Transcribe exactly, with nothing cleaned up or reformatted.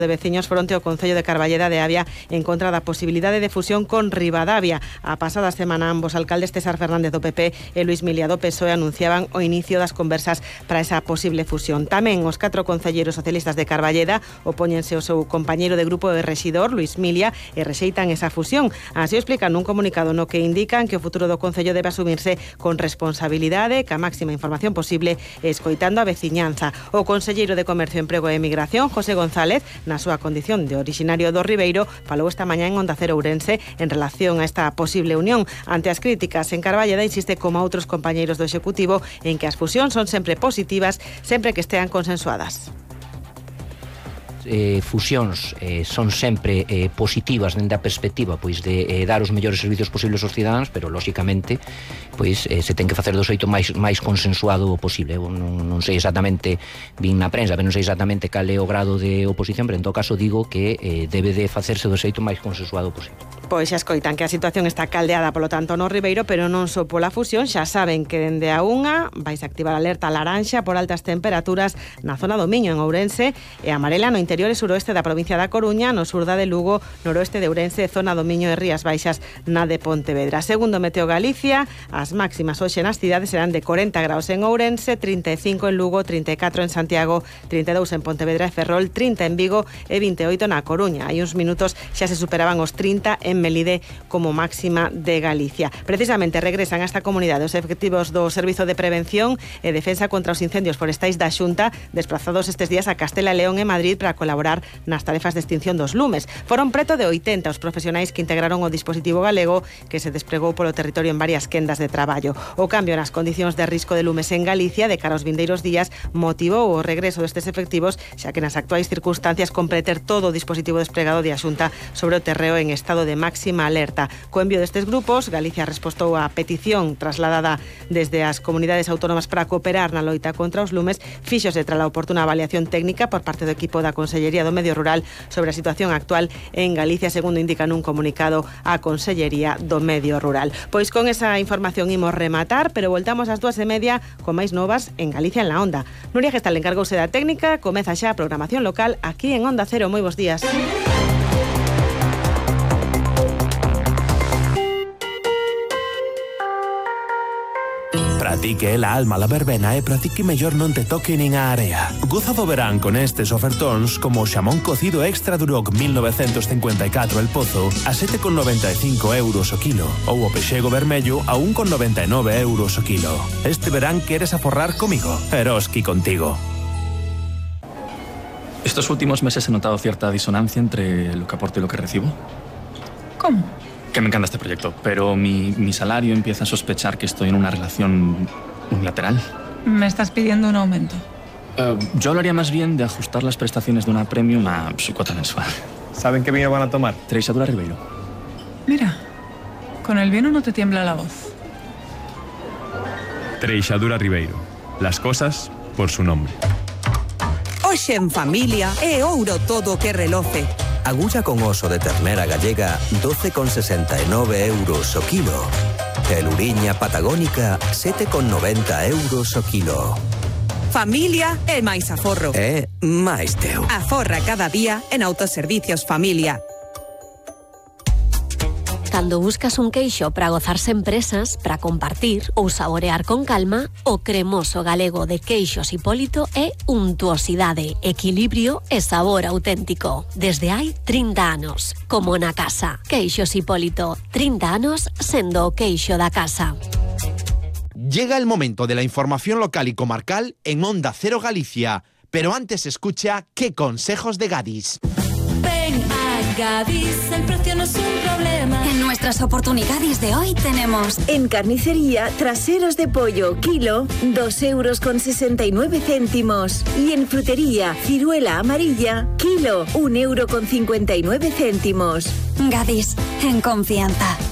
de veciños fronte ao Concello de Carballeda de Avia en contra da posibilidade de fusión con Ribadavia. A pasada semana ambos alcaldes, César Fernández do P P e Luis Milia do P S O E, anunciaban o inicio das conversas para esa posible fusión. Tamén os catro concelleiros socialistas de Carballeda opóñense ao seu compañeiro de grupo de rexidor, Luis Milia, e rexeitan esa fusión. Así o explican nun comunicado no que indican que o futuro do Concello debe asumirse con responsabilidade, ca máxima información posible, escoitando a veciñanza. O conselleiro de Comercio, Emprego e Emigración, José González, na súa condición de originario do Ribeiro, falou esta mañá en Onda Cero Ourense en relación a esta posible unión. Ante as críticas, en Carballeda insiste, como a outros compañeiros do Executivo, en que as fusións son sempre positivas, sempre que estean consensuadas. Eh, fusións eh, son sempre eh, positivas dende a perspectiva pois de eh, dar os mellores servicios posibles aos cidadáns, pero lóxicamente pois eh, se ten que facer do xeito máis máis consensuado posible. Eu non, non sei exactamente, vin na prensa, pero non sei exactamente cal é o grado de oposición, pero en todo caso digo que eh, debe de facerse do xeito máis consensuado posible. Pois xa escoitan que a situación está caldeada, polo tanto, no Ribeiro, pero non só pola fusión. Xa saben que dende a unha vais a activar alerta laranxa por altas temperaturas na zona do Miño, en Ourense, e amarela no interior e suroeste da provincia da Coruña, no sur da de Lugo, noroeste de Ourense, zona do Miño e Rías Baixas na de Pontevedra. Segundo Meteo Galicia, as máximas hoxe nas cidades serán de corenta graus en Ourense, trinta e cinco en Lugo, trinta e catro en Santiago, trinta e dous en Pontevedra e Ferrol, trinta en Vigo e vinte e oito na Coruña. Hai uns minutos xa se superaban os trinta en Melide como máxima de Galicia. Precisamente regresan a esta comunidade os efectivos do Servizo de Prevención e Defensa contra os Incendios Forestais da Xunta, desplazados estes días a Castela e León e Madrid para colaborar nas tarefas de extinción dos lumes. Foron preto de oitenta os profesionais que integraron o dispositivo galego que se despregou polo territorio en varias quendas de traballo. O cambio nas condicións de risco de lumes en Galicia de cara aos vindeiros días motivou o regreso destes efectivos, xa que nas actuais circunstancias compreter todo o dispositivo desplegado de a Xunta sobre o terreo en estado de máxima alerta. Co envío destes grupos, Galicia respostou á petición trasladada desde as comunidades autónomas para cooperar na loita contra os lumes, fíxose tras a oportuna avaliación técnica por parte do equipo da Consellería do Medio Rural sobre a situación actual en Galicia, segundo indica nun comunicado a Consellería do Medio Rural. Pois con esa información imos rematar, pero voltamos ás dúas e media con máis novas en Galicia en la Onda. Nuria Gestal encargouse da técnica, comeza xa a programación local aquí en Onda Cero. Moi bons días. Para ti que é a alma la verbena e para ti que mellor non te toque nin a area. Goza do verán con estes ofertóns como o xamón cocido extra Duroc mil novecientos cincuenta e catro El Pozo a sete con noventa e cinco euros o kilo ou o pexego vermello a un con noventa e nove euros o kilo. Este verán queres aforrar comigo? Eroski contigo. Estos últimos meses he notado cierta disonancia entre lo que aporto y lo que recibo. ¿Cómo? Que me encanta este proyecto, pero mi, mi salario empieza a sospechar que estoy en una relación unilateral. ¿Me estás pidiendo un aumento? Uh, yo hablaría más bien de ajustar las prestaciones de una premium a su cuota mensual. ¿Saben qué vino van a tomar? Treixadura Ribeiro. Mira, con el vino no te tiembla la voz. Treixadura Ribeiro. Las cosas por su nombre. Hoxe en familia é ouro todo que reloce. Agulla con oso de ternera gallega, doce con sesenta e nove euros o kilo. E luriña patagónica, sete con noventa euros o kilo. Familia é máis aforro. É máis teu. Aforra cada día en Autoservicios Familia. Cando buscas un queixo para gozar sen presas, para compartir ou saborear con calma, o cremoso galego de Queixos Hipólito é untuosidade, equilibrio e sabor auténtico. Desde hai trinta anos, como na casa. Queixos Hipólito, trinta anos sendo o queixo da casa. Llega el momento de la información local y comarcal en Onda Cero Galicia, pero antes escucha qué consejos de Gadis. Ven a Gadis, el precio no es un problema. En nuestras oportunidades de hoy tenemos en carnicería traseros de pollo kilo dos euros con sesenta y nueve céntimos y en frutería ciruela amarilla kilo un euro con cincuenta y nueve céntimos. Gadis, en confianza.